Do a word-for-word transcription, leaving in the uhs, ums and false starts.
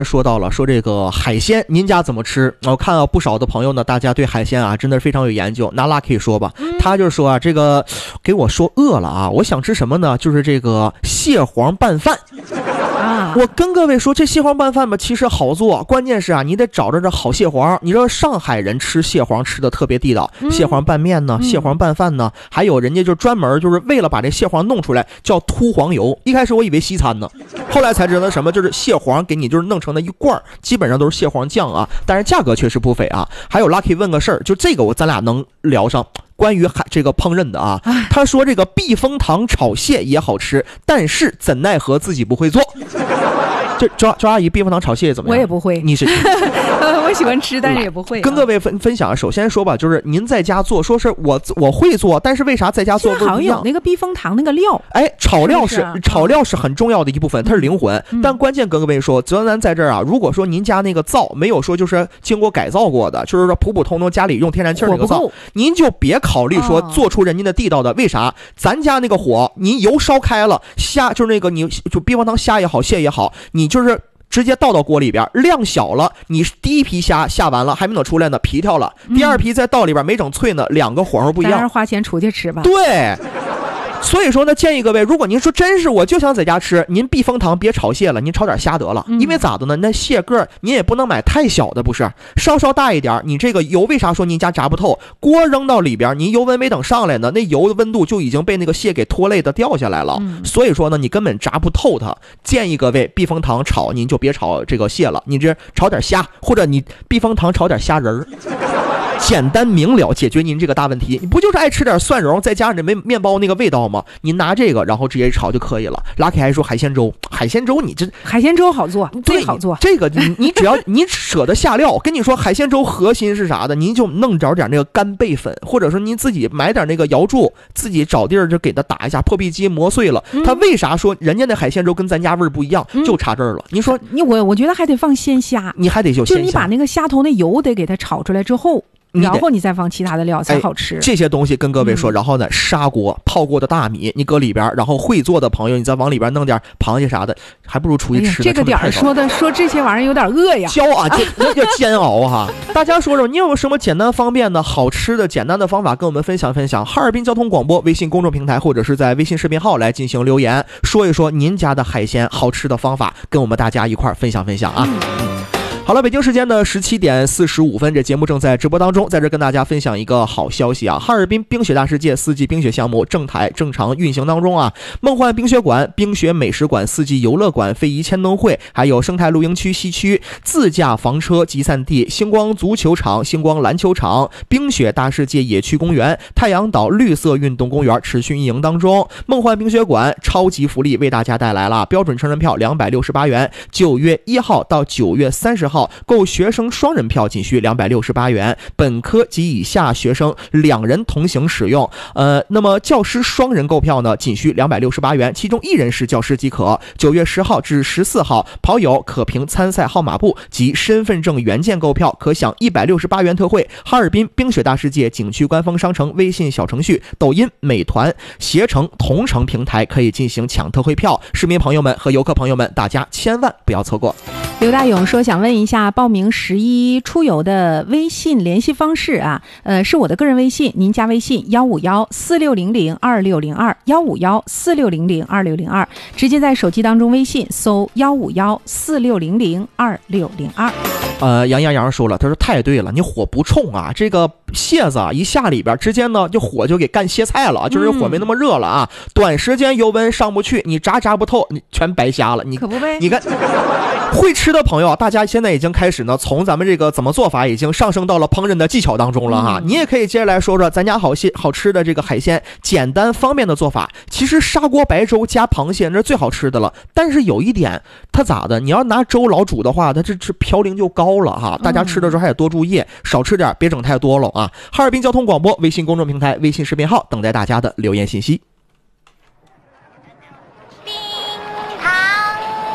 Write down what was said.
说到了说这个海鲜您家怎么吃，我看到不少的朋友呢，大家对海鲜啊真的非常有研究。拿 Lucky 说吧，他就是说啊，这个给我说饿了啊，我想吃什么呢，就是这个蟹黄拌饭啊。我跟各位说，这蟹黄拌饭吧其实好做，关键是啊你得找着这好蟹黄。你知道上海人吃蟹黄吃的特别地道，蟹黄拌面呢，蟹黄拌饭呢，还有人家就专门就是为了把这蟹黄弄出来叫秃黄油。一开始我以为西餐呢，后来才知道什么，就是蟹黄给你就是弄成了一罐，基本上都是蟹黄酱啊，但是价格确实不菲啊。还有 Lucky 问个事儿，就这个我咱俩能聊上关于海这个烹饪的啊。他说这个避风塘炒蟹也好吃，但是怎奈何自己不会做。这周周阿姨，避风塘炒蟹怎么样？ 我也不会。 你是我喜欢吃，但是也不会、啊。 跟各位分分享，首先说吧，就是您在家做，说是我我会做，但是为啥在家做不一样？ 好像有那个避风塘那个料， 哎，炒料是, 是、 啊、 炒料是很重要的一部分，它是灵魂。嗯、但关键跟各位说，泽南在这儿啊，如果说您家那个灶没有说就是经过改造过的，就是说普普通通家里用天然气那个灶，您就别考虑说做出人家的地道的。哦、为啥？咱家那个火，您油烧开了，虾就是那个你就避风塘虾也好，蟹也好，你就是直接倒到锅里边，量小了，你第一批虾下完了还没等出来呢，皮跳了，第二批再倒里边没整脆呢，两个火候不一样。 当然花钱出去吃吧。 对。所以说呢，建议各位，如果您说真是我就想在家吃，您避风塘别炒蟹了，您炒点虾得了。因为咋的呢？那蟹个您也不能买太小的，不是？稍稍大一点，你这个油为啥说您家炸不透？锅扔到里边，您油温没等上来呢，那油的温度就已经被那个蟹给拖累的掉下来了。嗯、所以说呢，你根本炸不透它。建议各位，避风塘炒您就别炒这个蟹了，你这炒点虾，或者你避风塘炒点虾仁儿。简单明了解决您这个大问题，你不就是爱吃点蒜蓉再加上这面面包那个味道吗？您拿这个然后直接炒就可以了。Lucky 还说海鲜粥，海鲜粥你这海鲜粥好做，最好做。 这个你你只要你舍得下料，跟你说海鲜粥核心是啥的，您就弄着点那个干贝粉，或者说您自己买点那个瑶柱，自己找地儿就给它打一下，破壁机磨碎了。它、嗯、为啥说人家的海鲜粥跟咱家味儿不一样？嗯、就差这儿了。你说你我我觉得还得放鲜虾， 你还得有鲜虾， 就是你把那个虾头那油得给它炒出来之后。然后你再放其他的料才好吃、 哎、这些东西跟各位说、嗯、然后呢砂锅泡过的大米你搁里边，然后会做的朋友你再往里边弄点螃蟹啥的，还不如出去吃、 哎、这个点儿说的说这些玩意儿有点饿呀， 骄啊这叫煎熬哈。大家说说你有什么简单方便的好吃的简单的方法跟我们分享分享。哈尔滨交通广播微信公众平台或者是在微信视频号来进行留言，说一说您家的海鲜好吃的方法，跟我们大家一块分享分享啊。嗯好了，北京时间的十七点四十五分，这节目正在直播当中，在这跟大家分享一个好消息啊！哈尔滨冰雪大世界四季冰雪项目正台正常运行当中啊！梦幻冰雪馆、冰雪美食馆、四季游乐馆、非遗签灯会，还有生态露营区西区、自驾房车集散地、星光足球场、星光篮球场、冰雪大世界野区公园、太阳岛绿色运动公园持续运营当中。梦幻冰雪馆超级福利为大家带来了标准成人票两百六十八元，九月一号到九月三十号。购学生双人票仅需两百六十八元，本科及以下学生两人同行使用。呃，那么教师双人购票呢，仅需两百六十八元，其中一人是教师即可。九月十号至十四号，跑友可凭参赛号码布及身份证原件购票，可享一百六十八元特惠。哈尔滨冰雪大世界景区官方商城、微信小程序、抖音、美团、携程、同城平台可以进行抢特惠票。市民朋友们和游客朋友们，大家千万不要错过。 刘大勇说想问一下报名十一出游的微信联系方式啊，呃，是我的个人微信，您加微信幺五幺四六零零二六零二幺五幺四六零零二六零二，直接在手机当中微信搜幺五幺四六零零二六零二。 呃，杨洋洋说了，他说太对了，你火不冲啊，这个蟹子啊一下里边，直接呢就火就给干歇菜了，就是火没那么热了啊，嗯、短时间油温上不去，你炸炸不透，你全白瞎了，你可不呗？ 你看。会吃的朋友，大家现在已经开始呢，从咱们这个怎么做法已经上升到了烹饪的技巧当中了哈。嗯、你也可以接着来说说咱家好些好吃的这个海鲜，简单方便的做法。其实砂锅白粥加螃蟹那是最好吃的了，但是有一点，它咋的？你要拿粥老煮的话，它这这嘌呤就高了哈。大家吃的时候还得多注意，少吃点，别整太多了啊。哈尔滨交通广播微信公众平台、微信视频号等待大家的留言信息。